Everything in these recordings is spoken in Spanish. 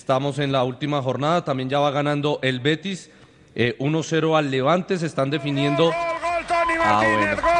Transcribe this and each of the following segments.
Estamos en la última jornada, también ya va ganando el Betis, 1-0 al Levante, se están definiendo... Gol, Tony Martínez, gol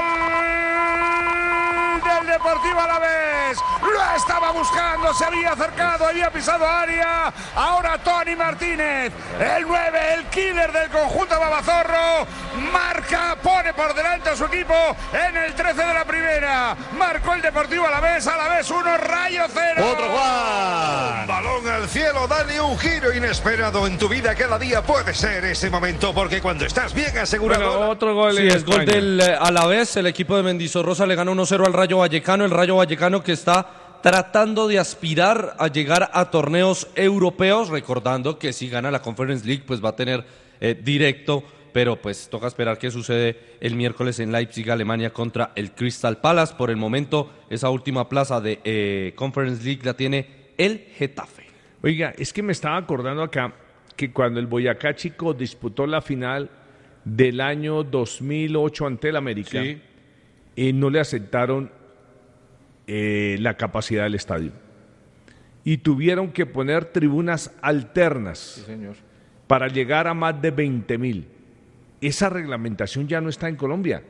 del Deportivo Alavés, lo estaba buscando, se había acercado, había pisado área, ahora Tony Martínez, el 9, el killer del conjunto Babazorro, marca, pone por delante a su equipo en el 13 de la primera, marcó el Deportivo Alavés, Alavés 1, Rayo 0. Otro Juan. Un balón al cielo, dale un giro inesperado en tu vida, cada día puede ser ese momento, porque cuando estás bien asegurado... Bueno, otro gol, sí, es gol del Alavés, el equipo de Mendizorroza le gana 1-0 al Rayo Vallecano, el Rayo Vallecano que está tratando de aspirar a llegar a torneos europeos, recordando que si gana la Conference League pues va a tener directo, pero pues toca esperar qué sucede el miércoles en Leipzig, Alemania contra el Crystal Palace. Por el momento esa última plaza de Conference League la tiene el Getafe. Oiga, es que me estaba acordando acá que cuando el Boyacá Chico disputó la final del año 2008 ante el América, sí, no le aceptaron la capacidad del estadio y tuvieron que poner tribunas alternas, sí, señor, para llegar a más de 20.000. Esa reglamentación ya no está en Colombia.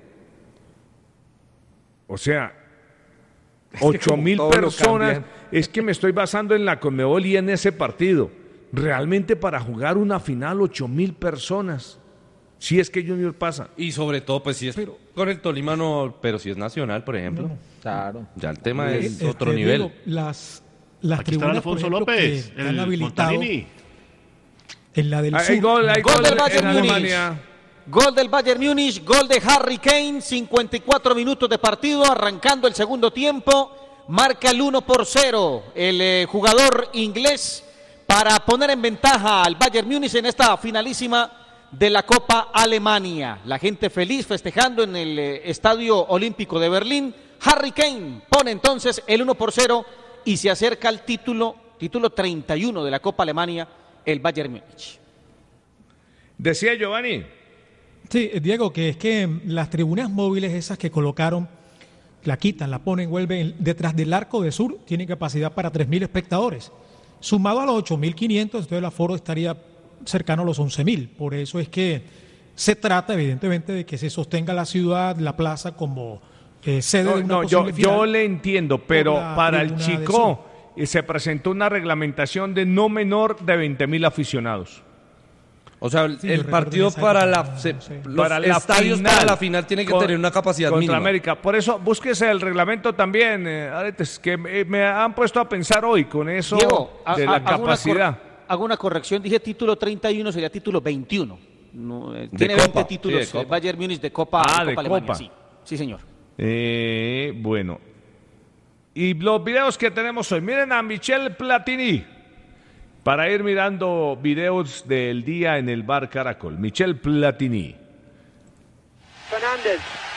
O sea, 8.000 personas. Es que me estoy basando en la Conmebol y en ese partido. Realmente para jugar una final, 8.000 personas. Si es que Junior pasa. Y sobre todo, pues si es con el Tolima, no, pero si es nacional, por ejemplo. No. Claro. Ya el tema es otro nivel. Diego, las aquí tribunas, está Alfonso por ejemplo, López, que han el habilitado Montanini. en la del sur. Hay gol del Bayern en Múnich. Alemania. Gol del Bayern Múnich, gol de Harry Kane, 54 minutos de partido, arrancando el segundo tiempo, marca el 1-0 el jugador inglés para poner en ventaja al Bayern Múnich en esta finalísima de la Copa Alemania. La gente feliz festejando en el Estadio Olímpico de Berlín. Harry Kane pone entonces el 1-0 y se acerca al título 31 de la Copa Alemania, el Bayern Múnich. Decía Giovanni. Sí, Diego, que es que las tribunas móviles esas que colocaron, la quitan, la ponen, vuelven detrás del Arco de Sur, tienen capacidad para 3.000 espectadores. Sumado a los 8.500, entonces el aforo estaría cercano a los 11.000. Por eso es que se trata, evidentemente, de que se sostenga la ciudad, la plaza, como sede de una posible final. Yo le entiendo, pero para el tribuna Chico se presentó una reglamentación de no menor de 20.000 aficionados. O sea, Sí, el partido para la estadios final, para la final tiene que tener una capacidad contra mínima. América. Por eso, búsquese el reglamento también, Aretes, que me han puesto a pensar hoy con eso, Diego, de la capacidad. Hago una corrección, dije título 31, sería título 21. No, tiene Copa, 20 títulos, sí, de Copa. Bayern Múnich de Copa, de Copa Alemania, Copa. sí. Sí, señor. Bueno. Y los videos que tenemos hoy. Miren a Michel Platini. Para ir mirando videos del día en el Bar Caracol. Michel Platini. Fernández.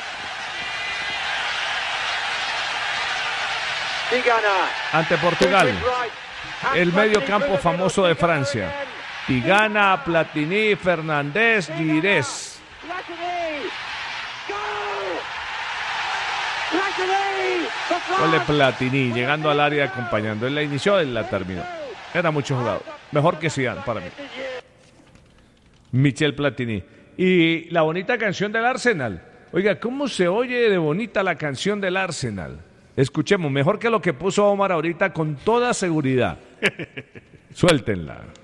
Tigana. Ante Portugal. El medio campo famoso de Francia. Tigana, Platini, Fernández, Girés. Gol de Platini, llegando al área acompañando. Él la inició, él la terminó. Era mucho jugador. Mejor que Zidane para mí. Michel Platini. Y la bonita canción del Arsenal. Oiga, ¿cómo se oye de bonita la canción del Arsenal? Escuchemos, mejor que lo que puso Omar ahorita con toda seguridad. Suéltenla.